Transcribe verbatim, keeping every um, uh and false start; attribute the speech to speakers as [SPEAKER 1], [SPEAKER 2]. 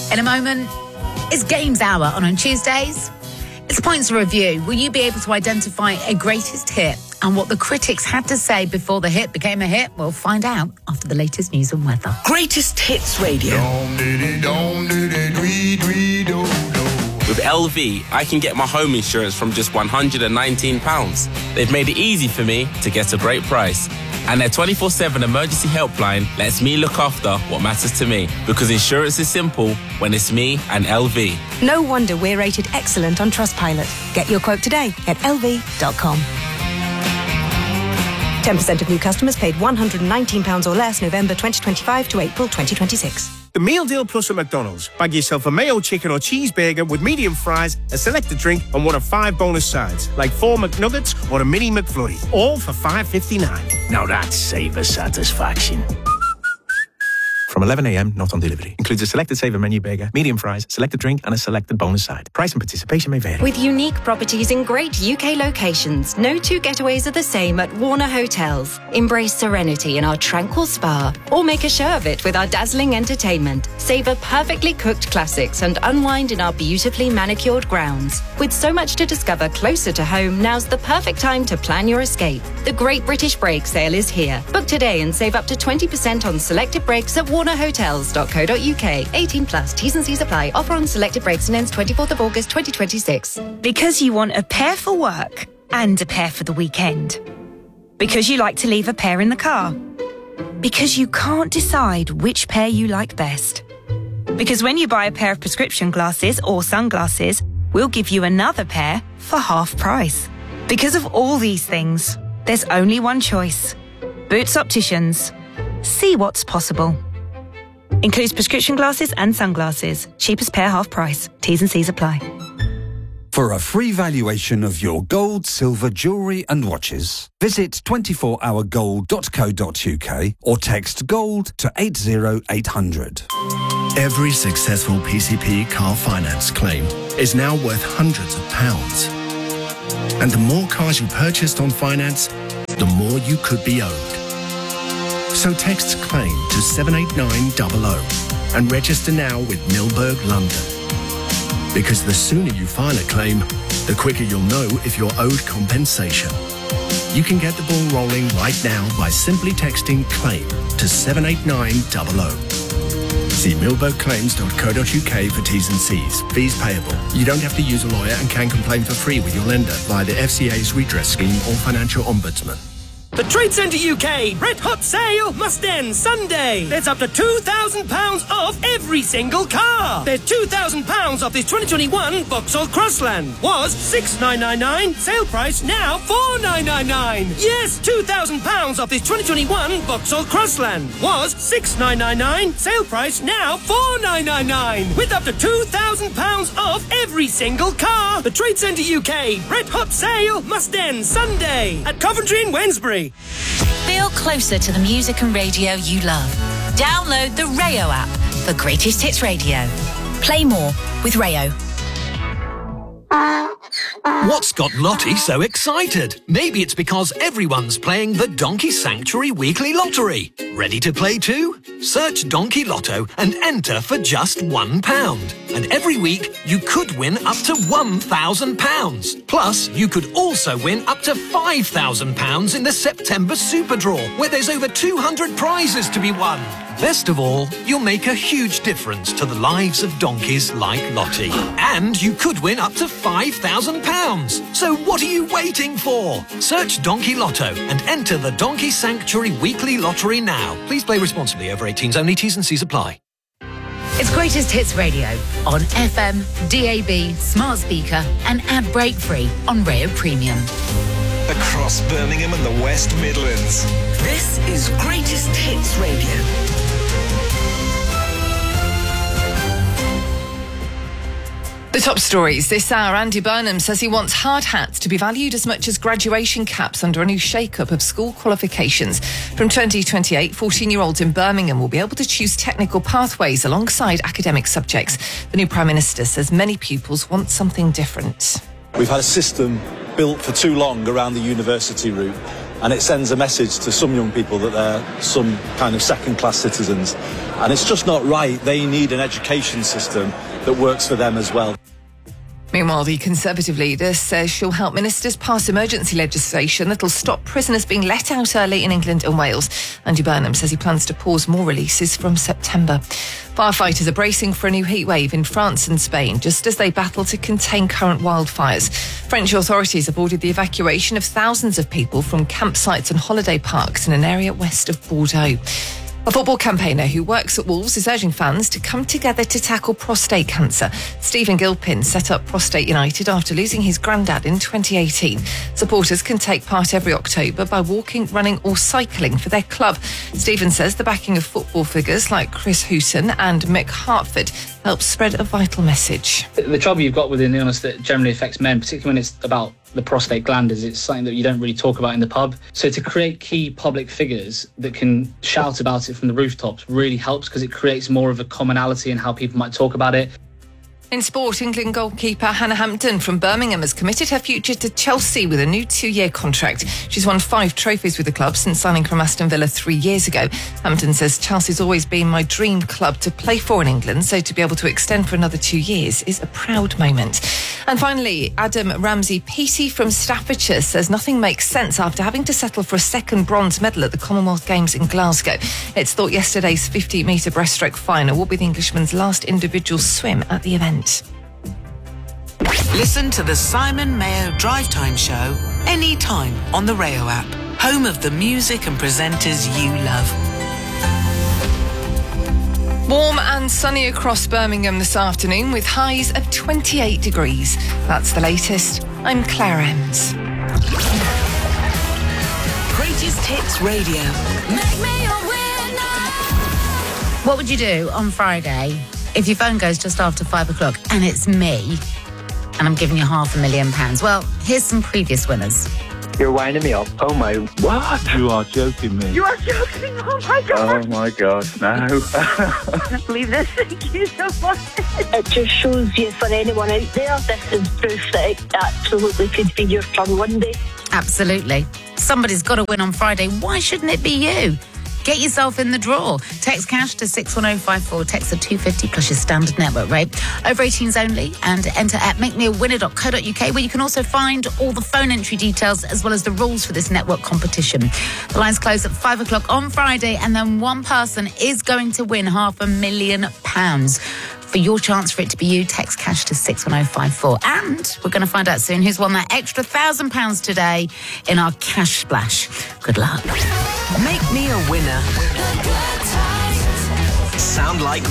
[SPEAKER 1] In a moment, it's Games Hour on on Tuesdays. It's Points to Review. Will you be able to identify a greatest hit and what the critics had to say before the hit became a hit? We'll find out after the latest news and weather.
[SPEAKER 2] Greatest Hits Radio.
[SPEAKER 3] With L V, I can get my home insurance from just one hundred nineteen pounds. They've made it easy for me to get a great price. And their twenty-four seven emergency helpline lets me look after what matters to me. Because insurance is simple when it's me and L V.
[SPEAKER 4] No wonder we're rated excellent on Trustpilot. Get your quote today at L V dot com. ten percent of new customers paid one hundred nineteen pounds or less November twenty twenty-five to April twenty twenty-six.
[SPEAKER 5] The Meal Deal Plus at McDonald's. Bag yourself a mayo chicken or cheeseburger with medium fries, a selected drink and one of five bonus sides, like four McNuggets or a mini McFlurry, all for five fifty-nine.
[SPEAKER 6] Now that's Saver satisfaction.
[SPEAKER 7] From eleven a.m, not on delivery. Includes a selected Saver menu burger, medium fries, selected drink and a selected bonus side. Price and participation may vary.
[SPEAKER 8] With unique properties in great U K locations, no two getaways are the same at Warner Hotels. Embrace serenity in our tranquil spa or make a show of it with our dazzling entertainment. Savor perfectly cooked classics and unwind in our beautifully manicured grounds. With so much to discover closer to home, now's the perfect time to plan your escape. The Great British Break sale is here. Book today and save up to twenty percent on selected breaks at warner hotels dot co dot uk. eighteen plus. T's and C's apply. Offer on selected breaks and ends twenty-fourth of August twenty twenty-six.
[SPEAKER 9] Because you want a pair for work and a pair for the weekend. Because you like to leave a pair in the car. Because you can't decide which pair you like best. Because when you buy a pair of prescription glasses or sunglasses, we'll give you another pair for half price. Because of all these things, there's only one choice. Boots Opticians. See what's possible. Includes prescription glasses and sunglasses. Cheapest pair half price. T's and C's apply.
[SPEAKER 10] For a free valuation of your gold, silver, jewellery and watches, visit twenty-four hour gold dot co dot uk or text GOLD to eight zero eight hundred.
[SPEAKER 11] Every successful P C P car finance claim is now worth hundreds of pounds. And the more cars you purchased on finance, the more you could be owed. So text CLAIM to seven eight nine double oh and register now with Milberg London. Because the sooner you file a claim, the quicker you'll know if you're owed compensation. You can get the ball rolling right now by simply texting CLAIM to seven eight nine double oh. See milberg claims dot co dot uk for T's and C's. Fees payable. You don't have to use a lawyer and can complain for free with your lender via the F C A's redress scheme or financial ombudsman.
[SPEAKER 12] The Trade Centre U K Red Hot Sale must end Sunday. There's up to two thousand pounds off every single car. There's two thousand pounds off this twenty twenty-one Vauxhall Crossland. Was six thousand nine hundred ninety-nine, sale price now four thousand nine hundred ninety-nine. Yes, two thousand pounds off this twenty twenty-one Vauxhall Crossland. Was six thousand nine hundred ninety-nine, sale price now four thousand nine hundred ninety-nine. With up to two thousand pounds off every single car. The Trade Centre U K Red Hot Sale must end Sunday at Coventry and Wednesbury.
[SPEAKER 13] Feel closer to the music and radio you love. Download the Rayo app for Greatest Hits Radio. Play more with Rayo.
[SPEAKER 14] What's got Lottie so excited? Maybe it's because everyone's playing the Donkey Sanctuary Weekly Lottery. Ready to play too? Search Donkey Lotto and enter for just one pound. And every week, you could win up to one thousand pounds. Plus, you could also win up to five thousand pounds in the September Super Draw, where there's over two hundred prizes to be won. Best of all, you'll make a huge difference to the lives of donkeys like Lottie. And you could win up to five thousand pounds. So what are you waiting for? Search Donkey Lotto and enter the Donkey Sanctuary Weekly Lottery now. Please play responsibly. Over eighteens only. T's and C's apply.
[SPEAKER 1] It's Greatest Hits Radio on F M, D A B, smart speaker and ad break free on Rayo Premium.
[SPEAKER 15] Across Birmingham and the West Midlands.
[SPEAKER 2] This is Greatest Hits Radio.
[SPEAKER 16] The top stories this hour. Andy Burnham says he wants hard hats to be valued as much as graduation caps under a new shake-up of school qualifications. From twenty twenty-eight, fourteen-year-olds in Birmingham will be able to choose technical pathways alongside academic subjects. The new Prime Minister says many pupils want something different.
[SPEAKER 17] We've had a system built for too long around the university route and it sends a message to some young people that they're some kind of second-class citizens, and it's just not right. They need an education system that works for them as well.
[SPEAKER 16] Meanwhile, the Conservative leader says she'll help ministers pass emergency legislation that'll stop prisoners being let out early in England and Wales. Andy Burnham says he plans to pause more releases from September. Firefighters are bracing for a new heatwave in France and Spain, just as they battle to contain current wildfires. French authorities have ordered the evacuation of thousands of people from campsites and holiday parks in an area west of Bordeaux. A football campaigner who works at Wolves is urging fans to come together to tackle prostate cancer. Stephen Gilpin set up Prostate United after losing his granddad in twenty eighteen. Supporters can take part every October by walking, running or cycling for their club. Stephen says the backing of football figures like Chris Hughton and Mick Hartford helps spread a vital message.
[SPEAKER 18] The trouble you've got with an illness that generally affects men, particularly when it's about the prostate gland, is it's something that you don't really talk about in the pub. So to create key public figures that can shout about it from the rooftops really helps, because it creates more of a commonality in how people might talk about it.
[SPEAKER 16] In sport, England goalkeeper Hannah Hampton from Birmingham has committed her future to Chelsea with a new two-year contract. She's won five trophies with the club since signing from Aston Villa three years ago. Hampton says Chelsea's always been my dream club to play for in England, so to be able to extend for another two years is a proud moment. And finally, Adam Ramsey-Peaty from Staffordshire says nothing makes sense after having to settle for a second bronze medal at the Commonwealth Games in Glasgow. It's thought yesterday's fifty metre breaststroke final will be the Englishman's last individual swim at the event.
[SPEAKER 2] Listen to the Simon Mayo Drive Time Show anytime on the Rayo app, home of the music and presenters you love.
[SPEAKER 16] Warm and sunny across Birmingham this afternoon with highs of twenty-eight degrees. That's the latest. I'm Claire Ems.
[SPEAKER 2] Greatest Hits Radio. Make me a winner.
[SPEAKER 1] What would you do on Friday if your phone goes just after five o'clock and it's me and I'm giving you half a million pounds? Well, here's some previous winners.
[SPEAKER 19] You're winding me up. Oh my, what?
[SPEAKER 20] You are joking me.
[SPEAKER 19] You are joking. Oh my God.
[SPEAKER 20] Oh my God, no.
[SPEAKER 19] I can't believe this. Thank you so much. It just shows you, for anyone out there, this is proof that it absolutely could be your turn one day.
[SPEAKER 1] Absolutely. Somebody's got to win on Friday. Why shouldn't it be you? Get yourself in the draw. Text cash to six one oh five four. Text at two fifty plus your standard network rate. Over eighteens only, and enter at make me a winner dot co dot uk, where you can also find all the phone entry details as well as the rules for this network competition. The lines close at five o'clock on Friday, and then one person is going to win half a million pounds. For your chance for it to be you, text cash to six one oh five four. And we're going to find out soon who's won that extra thousand pounds today in our cash splash. Good luck.
[SPEAKER 2] Make me a winner. Sound like